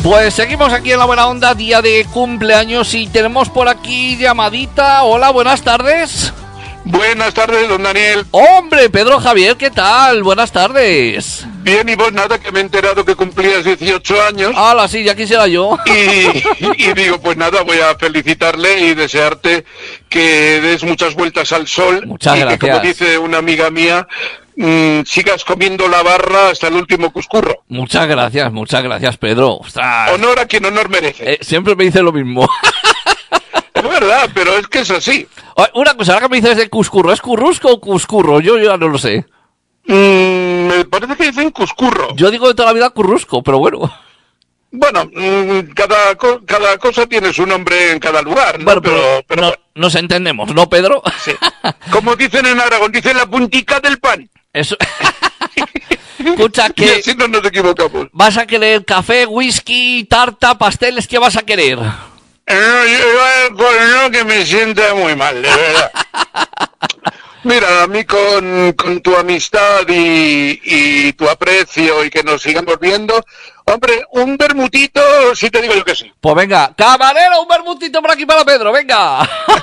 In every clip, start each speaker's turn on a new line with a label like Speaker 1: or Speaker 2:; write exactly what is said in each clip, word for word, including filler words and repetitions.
Speaker 1: Pues seguimos aquí en La Buena Onda, día de cumpleaños, y tenemos por aquí llamadita. Hola, buenas tardes.
Speaker 2: Buenas tardes, don Daniel.
Speaker 1: Hombre, Pedro Javier, ¿qué tal? Buenas tardes.
Speaker 2: Bien, y vos nada, que me he enterado que cumplías dieciocho años.
Speaker 1: Hala, sí, ya quisiera yo.
Speaker 2: Y, y digo, pues nada, voy a felicitarle y desearte que des muchas vueltas al sol.
Speaker 1: Muchas
Speaker 2: y
Speaker 1: gracias.
Speaker 2: Que, como dice una amiga mía, mmm, sigas comiendo la barra hasta el último cuscurro.
Speaker 1: Muchas gracias, muchas gracias, Pedro. Ostras.
Speaker 2: Honor a quien honor merece.
Speaker 1: Eh, siempre me dice lo mismo.
Speaker 2: Es verdad, pero es que es así.
Speaker 1: Una cosa, ahora que me dices de cuscurro, ¿es currusco o cuscurro? Yo ya no lo sé.
Speaker 2: Mm, me parece que dicen cuscurro.
Speaker 1: Yo digo de toda la vida currusco, pero bueno.
Speaker 2: Bueno, mm, cada, co- cada cosa tiene su nombre en cada lugar, ¿no?
Speaker 1: Bueno, pero,
Speaker 2: pero, pero
Speaker 1: no-
Speaker 2: bueno,
Speaker 1: nos entendemos, ¿no, Pedro?
Speaker 2: sí. Como dicen en Aragón, dicen la puntica del pan.
Speaker 1: Eso. Escucha,
Speaker 2: Y
Speaker 1: que
Speaker 2: así no nos equivocamos.
Speaker 1: vas a querer café, whisky, tarta, pasteles, ¿qué vas a querer?
Speaker 2: No, yo, yo alcohol no, que me sienta muy mal, de verdad. Mira, a mí con, con tu amistad y, y tu aprecio y que nos sigamos viendo, hombre, un bermutito, sí te digo yo que sí.
Speaker 1: Pues venga, camarero, un bermutito por aquí para Pedro, venga.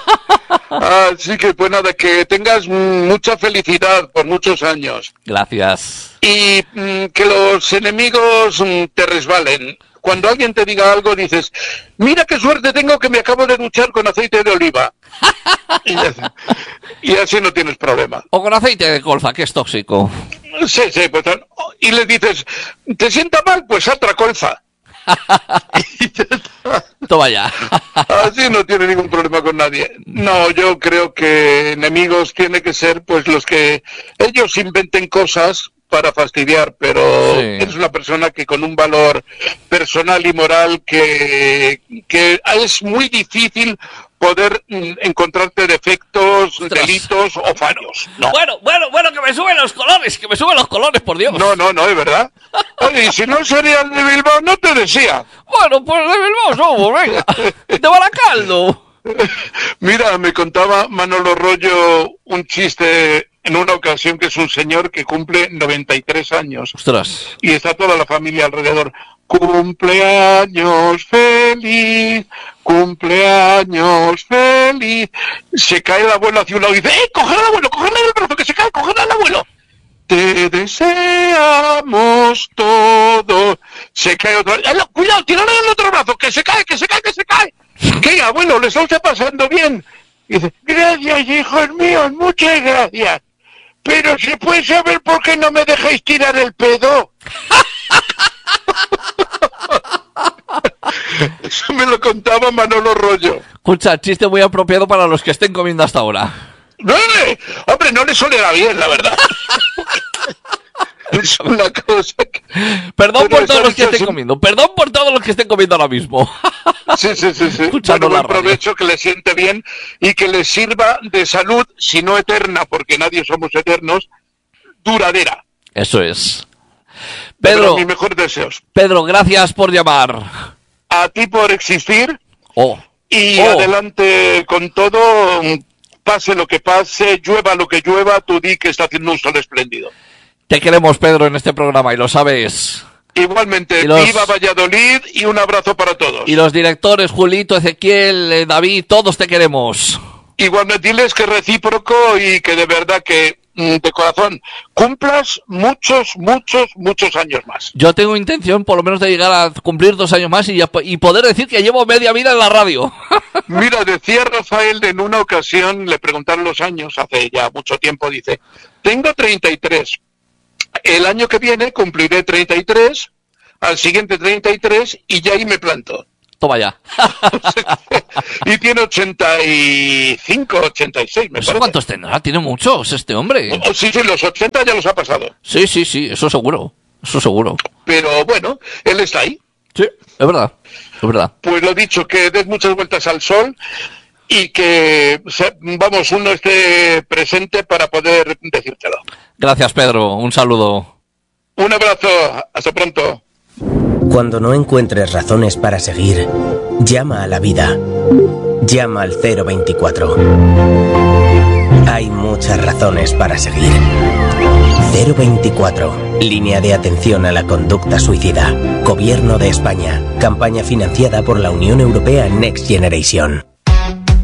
Speaker 2: Así que pues nada, que tengas mucha felicidad por muchos años
Speaker 1: Gracias.
Speaker 2: y mm, que los enemigos mm, te resbalen. Cuando alguien te diga algo, dices, mira qué suerte tengo que me acabo de duchar con aceite de oliva. Y, ya- y así no tienes problema.
Speaker 1: O con aceite de colza, que es tóxico.
Speaker 2: Sí, sí, pues, y le dices, ¿te sienta mal? Pues otra colza. Y ya está.
Speaker 1: Toma ya.
Speaker 2: Así no tiene ningún problema con nadie. No, yo creo que enemigos tiene que ser pues los que ellos inventen cosas para fastidiar, pero
Speaker 1: Sí.
Speaker 2: eres una persona que con un valor personal y moral que, que es muy difícil poder mm, encontrarte defectos,
Speaker 1: Ostras.
Speaker 2: delitos o fallos. No.
Speaker 1: Bueno, bueno, bueno, que me suben los colores, que me suben los colores, por Dios.
Speaker 2: No, no, no, es verdad. Oye, y si no sería el de Bilbao, no te decía.
Speaker 1: Bueno, pues de Bilbao somos, venga. De Baracaldo.
Speaker 2: Mira, me contaba Manolo Rollo un chiste en una ocasión, que es un señor que cumple noventa y tres años
Speaker 1: Ostras.
Speaker 2: y está toda la familia alrededor. Cumpleaños feliz, cumpleaños feliz. Se cae el abuelo hacia un lado y dice, ¡eh, coger al abuelo, cogerle del brazo, que se cae, coger al abuelo! Te deseamos todo. Se cae otro. ¡Eh, no, cuidado, tírale del otro brazo, que se cae, que se cae, que se cae! ¿Qué, abuelo, le está usted pasando bien? Y dice, gracias, hijos míos, muchas gracias. Pero ¿se puede saber por qué no me dejáis tirar el pedo? Eso me lo contaba Manolo Rollo.
Speaker 1: Escucha, chiste muy apropiado para los que estén comiendo hasta ahora.
Speaker 2: ¡Eh! Hombre, no le solera bien, la verdad. Es una cosa que...
Speaker 1: Perdón
Speaker 2: Pero
Speaker 1: por todos
Speaker 2: eso-
Speaker 1: los que
Speaker 2: eso
Speaker 1: estén
Speaker 2: es un-
Speaker 1: comiendo. Perdón por todos los que estén comiendo ahora mismo.
Speaker 2: Sí, sí, sí, sí.
Speaker 1: Escuchando
Speaker 2: Bueno,
Speaker 1: la
Speaker 2: buen
Speaker 1: radio.
Speaker 2: provecho, que le siente bien y que le sirva de salud, si no eterna, porque nadie somos eternos, duradera.
Speaker 1: Eso es.
Speaker 2: Pero
Speaker 1: Pedro,
Speaker 2: mis mejores deseos.
Speaker 1: Pedro, gracias por llamar.
Speaker 2: A ti por existir
Speaker 1: Oh,
Speaker 2: y
Speaker 1: Oh.
Speaker 2: adelante con todo, pase lo que pase, llueva lo que llueva, tú di que está haciendo un sol espléndido.
Speaker 1: te queremos, Pedro, en este programa y lo sabes.
Speaker 2: Igualmente,
Speaker 1: Y los-
Speaker 2: viva Valladolid y un abrazo para todos.
Speaker 1: Y los directores, Julito, Ezequiel, eh, David, todos te queremos.
Speaker 2: Igualmente, diles que es recíproco y que de verdad que, mm, de corazón, cumplas muchos, muchos, muchos años más.
Speaker 1: Yo tengo intención, por lo menos, de llegar a cumplir dos años más y, ya- y poder decir que llevo media vida en la radio.
Speaker 2: Mira, decía Rafael en una ocasión, le preguntaron los años, hace ya mucho tiempo, dice, tengo treinta y tres, el año que viene cumpliré treinta y tres, al siguiente treinta y tres y ya ahí me planto.
Speaker 1: Toma ya.
Speaker 2: Y tiene ochenta y cinco, ochenta y seis, me
Speaker 1: No sé
Speaker 2: parece.
Speaker 1: cuántos tendrá, tiene muchos este hombre.
Speaker 2: Oh, sí, sí, los ochenta ya los ha pasado.
Speaker 1: Sí, sí, sí, eso seguro. Eso seguro.
Speaker 2: Pero bueno, él está ahí.
Speaker 1: Sí, es verdad. Es verdad.
Speaker 2: Pues lo dicho, que des muchas vueltas al sol y que, se- vamos, uno esté presente para poder decírtelo.
Speaker 1: Gracias, Pedro. Un saludo.
Speaker 2: Un abrazo, hasta pronto.
Speaker 3: Cuando no encuentres razones para seguir, llama a la vida. Llama al cero veinticuatro. Hay muchas razones para seguir. cero veinticuatro. Línea de atención a la conducta suicida. Gobierno de España. Campaña financiada por la Unión Europea Next Generation.